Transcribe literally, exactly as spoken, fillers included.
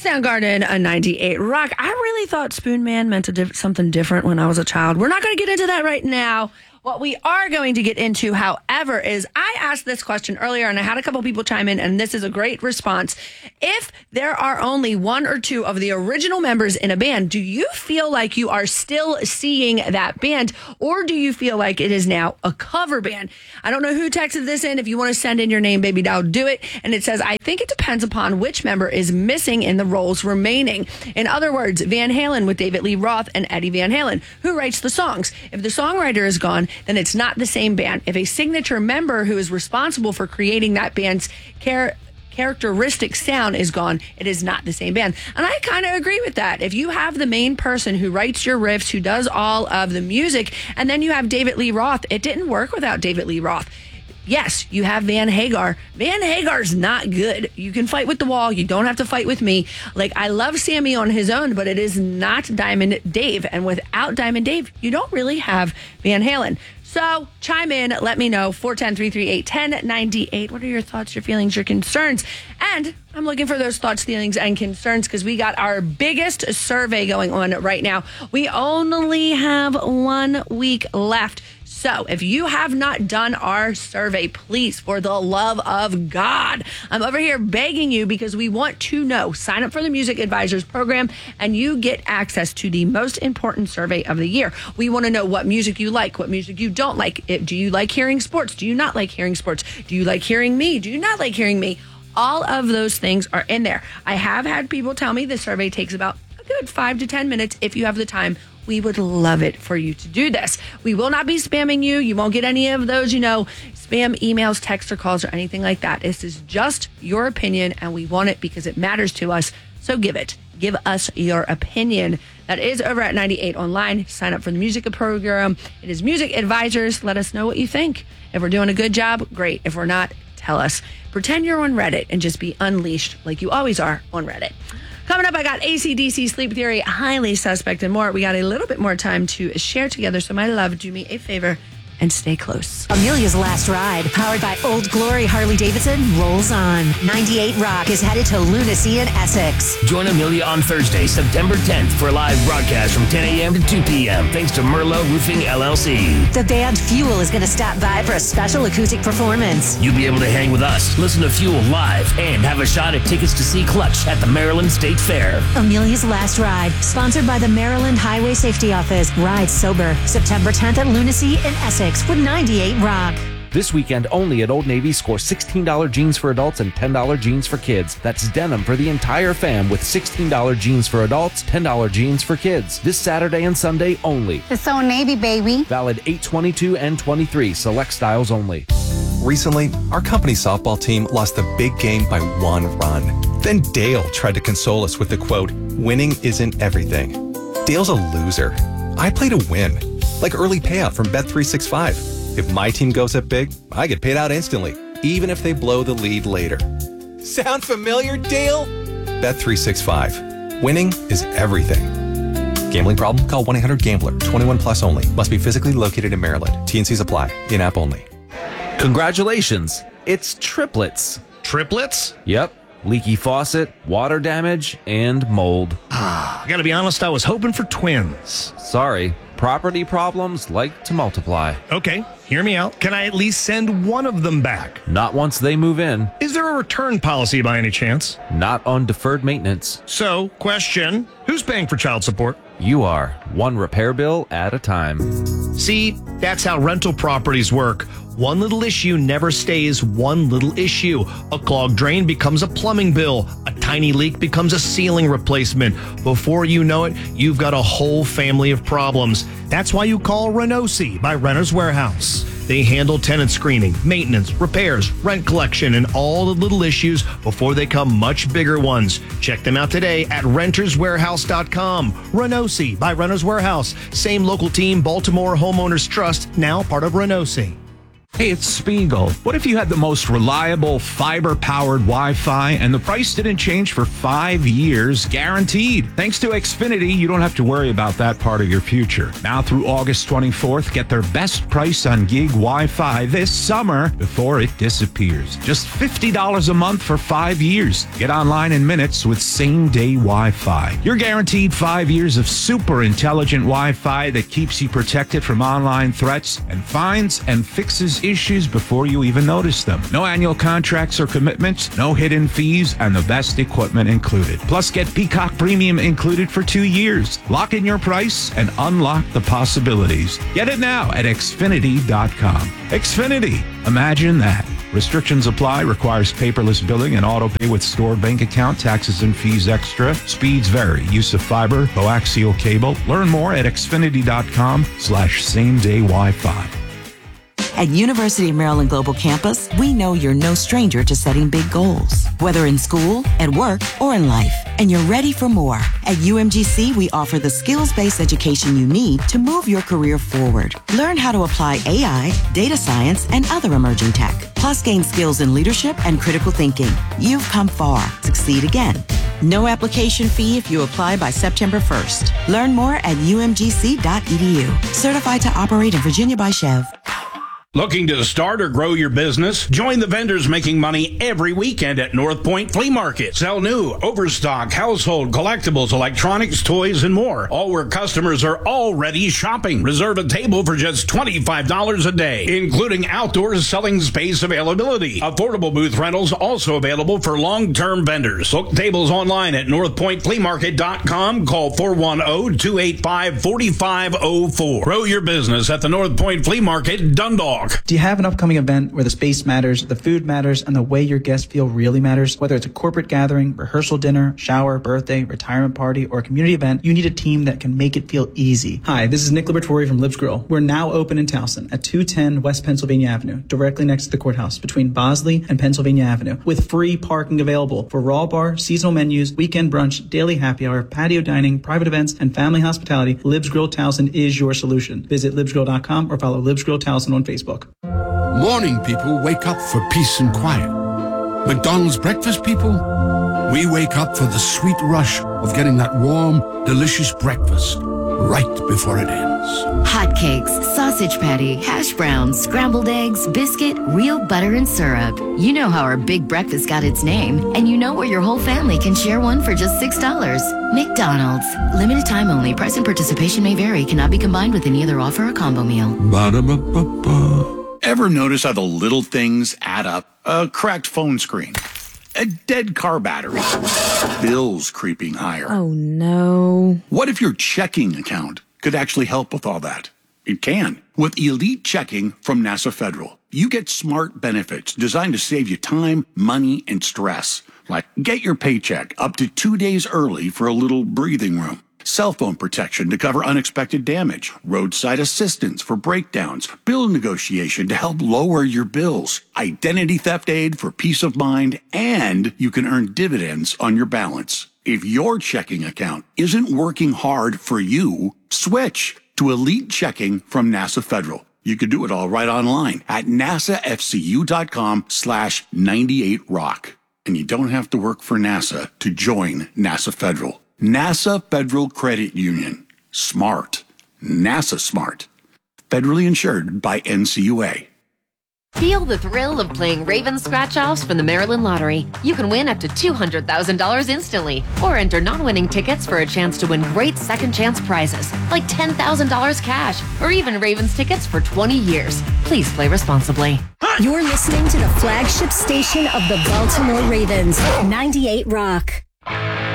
Soundgarden, a ninety-eight Rock. I really thought Spoon Man meant a diff- something different when I was a child. We're not going to get into that right now. What we are going to get into, however, is I asked this question earlier and I had a couple people chime in, and this is a great response. If there are only one or two of the original members in a band, do you feel like you are still seeing that band, or do you feel like it is now a cover band? I don't know who texted this in. If you want to send in your name, baby doll, do it. And it says, I think it depends upon which member is missing in the roles remaining. In other words, Van Halen with David Lee Roth and Eddie Van Halen. Who writes the songs? If the songwriter is gone, then it's not the same band. If a signature member who is responsible for creating that band's char- characteristic sound is gone, it is not the same band. And I kind of agree with that. If you have the main person who writes your riffs, who does all of the music, and then you have David Lee Roth, it didn't work without David Lee Roth. Yes, you have Van Hagar. Van Hagar's not good. You can fight with the wall. You don't have to fight with me. Like, I love Sammy on his own, but it is not Diamond Dave. And without Diamond Dave, you don't really have Van Halen. So chime in. Let me know. four one zero, three three eight, one zero nine eight. What are your thoughts, your feelings, your concerns? And I'm looking for those thoughts, feelings, and concerns because we got our biggest survey going on right now. We only have one week left. So if you have not done our survey, please, for the love of God, I'm over here begging you because we want to know. Sign up for the Music Advisors program and you get access to the most important survey of the year. We want to know what music you like, what music you don't like. If, do you like hearing sports? Do you not like hearing sports? Do you like hearing me? Do you not like hearing me? All of those things are in there. I have had people tell me the survey takes about a good five to ten minutes if you have the time. We would love it for you to do this. We will not be spamming you. You won't get any of those, you know, spam emails, texts, or calls, or anything like that. This is just your opinion, and we want it because it matters to us. So give it. Give us your opinion. That is over at ninety-eight Online. Sign up for the music program. It is Music Advisors. Let us know what you think. If we're doing a good job, great. If we're not, tell us. Pretend you're on Reddit and just be unleashed like you always are on Reddit. Coming up, I got A C D C, Sleep Theory, Highly Suspect, and more. We got a little bit more time to share together. So, my love, do me a favor and stay close. Amelia's Last Ride, powered by Old Glory Harley-Davidson, rolls on. ninety-eight Rock is headed to Lunacy in Essex. Join Amelia on Thursday, September tenth for a live broadcast from ten a.m. to two p.m. thanks to Merlot Roofing, L L C. The band Fuel is going to stop by for a special acoustic performance. You'll be able to hang with us, listen to Fuel live, and have a shot at tickets to see Clutch at the Maryland State Fair. Amelia's Last Ride, sponsored by the Maryland Highway Safety Office. Ride sober, September tenth at Lunacy in Essex with ninety-eight Rock. This weekend only at Old Navy, score sixteen dollars jeans for adults and ten dollars jeans for kids. That's denim for the entire fam with sixteen dollars jeans for adults, ten dollars jeans for kids. This Saturday and Sunday only. It's Old Navy, baby. Valid eight twenty-two and twenty-three. Select styles only. Recently, our company softball team lost the big game by one run. Then Dale tried to console us with the quote, "Winning isn't everything." Dale's a loser. I play to win. Like early payout from Bet three sixty-five. If my team goes up big, I get paid out instantly, even if they blow the lead later. Sound familiar, Dale? Bet three sixty-five. Winning is everything. Gambling problem? Call one eight hundred gambler. twenty-one plus only. Must be physically located in Maryland. T and Cs apply. In-app only. Congratulations. It's triplets. Triplets? Yep. Leaky faucet, water damage, and mold. Ah, I gotta be honest, I was hoping for twins. Sorry. Property problems like to multiply. Okay, hear me out. Can I at least send one of them back? Not once they move in. Is there a return policy by any chance? Not on deferred maintenance. So, question, who's paying for child support? You are. One repair bill at a time. See, that's how rental properties work. One little issue never stays one little issue. A clogged drain becomes a plumbing bill. A tiny leak becomes a ceiling replacement. Before you know it, you've got a whole family of problems. That's why you call Renosi by Renters Warehouse. They handle tenant screening, maintenance, repairs, rent collection, and all the little issues before they come much bigger ones. Check them out today at renters warehouse dot com. Renosi by Renters Warehouse. Same local team, Baltimore Homeowners Trust, now part of Renosi. Hey, it's Spiegel. What if you had the most reliable fiber-powered Wi-Fi and the price didn't change for five years, guaranteed? Thanks to Xfinity, you don't have to worry about that part of your future. Now through August twenty-fourth, get their best price on gig Wi-Fi this summer before it disappears. Just fifty dollars a month for five years. Get online in minutes with same-day Wi-Fi. You're guaranteed five years of super intelligent Wi-Fi that keeps you protected from online threats and finds and fixes issues before you even notice them. No annual contracts or commitments, no hidden fees, and the best equipment included. Plus, get Peacock Premium included for two years. Lock in your price and unlock the possibilities. Get it now at Xfinity dot com. Xfinity. Imagine that. Restrictions apply. Requires paperless billing and auto pay with stored bank account. Taxes and fees extra. Speeds vary. Use of fiber, coaxial cable. Learn more at Xfinity dot com slash same day Wi-Fi. At University of Maryland Global Campus, we know you're no stranger to setting big goals, whether in school, at work, or in life. And you're ready for more. At U M G C, we offer the skills-based education you need to move your career forward. Learn how to apply A I, data science, and other emerging tech. Plus, gain skills in leadership and critical thinking. You've come far. Succeed again. No application fee if you apply by September first. Learn more at U M G C dot E D U. Certified to operate in Virginia by Chev. Looking to start or grow your business? Join the vendors making money every weekend at North Point Flea Market. Sell new, overstock, household, collectibles, electronics, toys, and more. All where customers are already shopping. Reserve a table for just twenty-five dollars a day, including outdoor selling space availability. Affordable booth rentals also available for long-term vendors. Book tables online at north point flea market dot com. Call four one zero, two eight five, four five zero four. Grow your business at the North Point Flea Market, Dundalk. Do you have an upcoming event where the space matters, the food matters, and the way your guests feel really matters? Whether it's a corporate gathering, rehearsal dinner, shower, birthday, retirement party, or a community event, you need a team that can make it feel easy. Hi, this is Nick Libertori from Libs Grill. We're now open in Towson at two ten West Pennsylvania Avenue, directly next to the courthouse between Bosley and Pennsylvania Avenue, with free parking available for raw bar, seasonal menus, weekend brunch, daily happy hour, patio dining, private events, and family hospitality. Libs Grill Towson is your solution. Visit libs grill dot com or follow Libs Grill Towson on Facebook. Morning people wake up for peace and quiet. McDonald's breakfast people, we wake up for the sweet rush of getting that warm, delicious breakfast right before it ends. Hotcakes, sausage patty, hash browns, scrambled eggs, biscuit, real butter and syrup. You know how our big breakfast got its name, and you know where your whole family can share one for just six dollars. McDonald's. Limited time only. Price and participation may vary. Cannot be combined with any other offer or combo meal. Ba-da-ba-ba-ba. Ever notice how the little things add up? A cracked phone screen, a dead car battery, bills creeping higher. Oh, no. What if your checking account could actually help with all that? It can. With Elite Checking from NASA Federal, you get smart benefits designed to save you time, money, and stress. Like get your paycheck up to two days early for a little breathing room. Cell phone protection to cover unexpected damage, roadside assistance for breakdowns, bill negotiation to help lower your bills, identity theft aid for peace of mind, and you can earn dividends on your balance. If your checking account isn't working hard for you, switch to Elite Checking from NASA Federal. You can do it all right online at nasafcu.com slash 98rock. And you don't have to work for NASA to join NASA Federal. NASA Federal Credit Union. Smart. NASA smart. Federally insured by N C U A. Feel the thrill of playing Raven scratch-offs from the Maryland Lottery. You can win up to two hundred thousand dollars instantly, or enter non-winning tickets for a chance to win great second-chance prizes, like ten thousand dollars cash, or even Ravens tickets for twenty years. Please play responsibly. You're listening to the flagship station of the Baltimore Ravens, ninety-eight Rock.